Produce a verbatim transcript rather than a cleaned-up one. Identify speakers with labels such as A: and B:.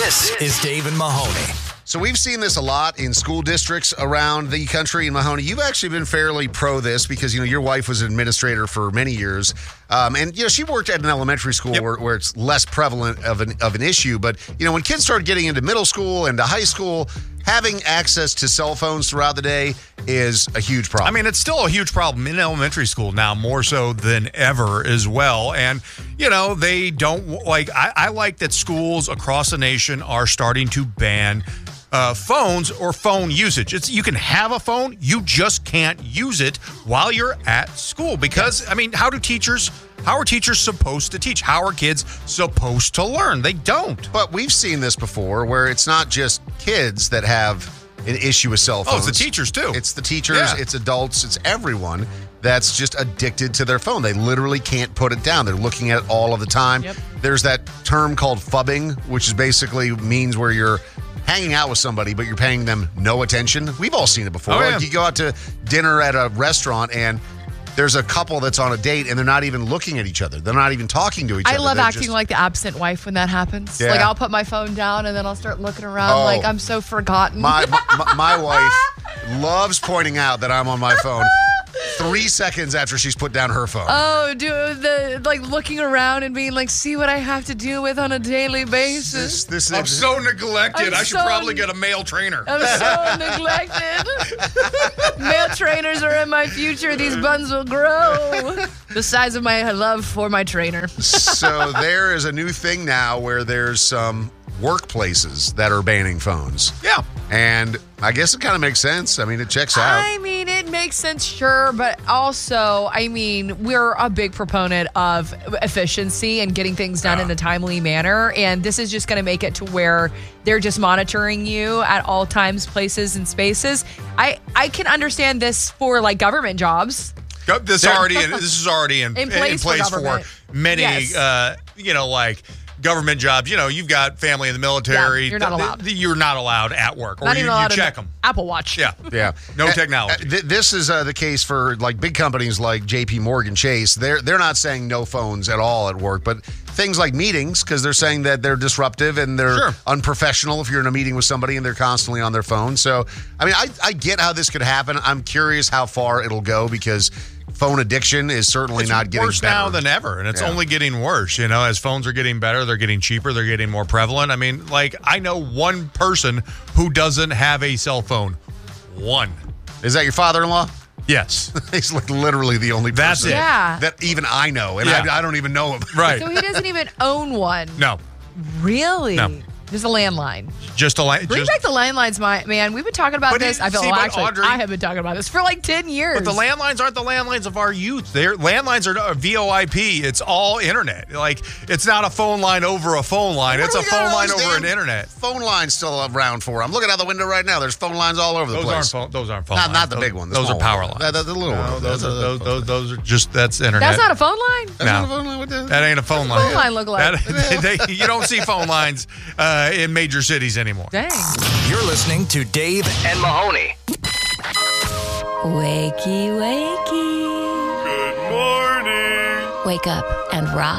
A: This is Dave and Mahoney.
B: So we've seen this a lot in school districts around the country. And Mahoney, you've actually been fairly pro this because, you know, your wife was an administrator for many years. Um, and, you know, she worked at an elementary school yep. where, where it's less prevalent of an of an issue. But, you know, when kids start getting into middle school and to high school, having access to cell phones throughout the day is a huge problem.
C: I mean, it's still a huge problem in elementary school now, more so than ever as well. And, you know, they don't like, I, I like that schools across the nation are starting to ban Uh, phones or phone usage. It's you can have a phone, you just can't use it while you're at school because, I mean, how do teachers, how are teachers supposed to teach? How are kids supposed to learn? They don't.
B: But we've seen this before where it's not just kids that have an issue with cell phones.
C: Oh, it's the teachers too.
B: It's the teachers,
C: yeah.
B: it's adults, it's everyone that's just addicted to their phone. They literally can't put it down. They're looking at it all of the time.
D: Yep.
B: There's that term called phubbing, which is basically means where you're hanging out with somebody, but you're paying them no attention. We've all seen it before.
C: Oh, yeah.
B: Like you go out to dinner at a restaurant and there's a couple that's on a date and they're not even looking at each other. They're not even talking to each
D: I
B: other.
D: I love
B: They're
D: acting
B: just...
D: like the absent wife when that happens.
B: Yeah.
D: Like I'll put my phone down and then I'll start looking around
B: Oh.
D: like I'm so forgotten.
B: My, my, my wife loves pointing out that I'm on my phone three seconds after she's put down her phone.
D: Oh, dude, the like looking around and being like, see what I have to deal with on a daily basis.
B: This, this,
C: I'm
B: this,
C: so neglected.
D: I'm
C: I should
D: so
C: probably get a male trainer.
D: I'm so neglected. Male trainers are in my future. These buns will grow. The size of my love for my trainer.
B: So there is a new thing now where there's some workplaces that are banning phones.
C: Yeah.
B: And I guess it kind of makes sense. I mean, it checks out.
D: I mean, it makes sense, sure. But also, I mean, we're a big proponent of efficiency and getting things done
C: Yeah.
D: in a timely manner. And this is just going to make it to where they're just monitoring you at all times, places, and spaces. I, I can understand this for like government jobs.
C: This already in, this is already in,
D: In place for
C: in place
D: government.
C: for many,
D: Yes.
C: uh, you know, like government jobs. You know, you've got family in the military.
D: Yeah, you're not
C: Th-
D: allowed.
C: th- You're not allowed at work, or
D: Not
C: you,
D: even
C: you
D: allowed
C: check
D: an
C: them.
D: Apple Watch.
C: Yeah,
B: Yeah.
C: No
B: Uh,
C: technology.
B: uh, th- this is uh, the case for like big companies like J P Morgan Chase. They're they're not saying no phones at all at work, but things like meetings, because they're saying that they're disruptive and they're
C: Sure.
B: unprofessional if you're in a meeting with somebody and they're constantly on their phone. So, I mean, I, I get how this could happen. I'm curious how far it'll go because phone addiction is certainly
C: It's
B: not getting
C: worse
B: better.
C: now than ever, and it's
B: Yeah.
C: only getting worse. You know, as phones are getting better, they're getting cheaper, they're getting more prevalent. I mean, like I know one person who doesn't have a cell phone. One.
B: Is that your father-in-law?
C: Yes.
B: He's like literally the only person
C: That's it.
D: Yeah.
B: that even I know, and
C: Yeah.
B: I, I don't even know him.
C: Right.
D: So he doesn't even own one.
C: No.
D: Really?
C: No.
D: Just a landline.
C: Just a line.
D: Bring
C: just,
D: back the landlines, my man. We've been talking about
C: But
D: this.
C: it-
D: I feel
C: see,
D: well,
C: but
D: actually,
C: Audrey-
D: I have been talking about this for like ten years.
C: But the landlines aren't the landlines of our youth. They're landlines are V O I P. It's all internet. Like it's not a phone line over a phone line.
B: What
C: It's
B: do
C: a
B: we got
C: phone
B: all
C: line
B: these
C: over an
B: damn
C: internet.
B: Phone lines still around for. I'm looking out the window right now. There's phone lines all over the
C: Those
B: place.
C: aren't phone. Those aren't phone.
B: Not,
C: lines.
B: not the
C: Those-
B: big one. The
C: Those are
B: small
C: power
B: one.
C: lines.
B: The, the, the little
C: No,
B: one.
C: those
B: The-
C: are
B: the-
C: those,
B: the-
C: those those are just that's internet.
D: That's not a phone line?
B: That's
C: No.
B: not a phone line. What the-
C: That ain't a phone line.
D: phone line look like?
C: That- they- you don't see phone lines uh, in major cities anymore.
D: Dang.
A: You're listening to Dave and Mahoney.
E: Wakey, wakey.
F: Good morning.
E: Wake up and rock.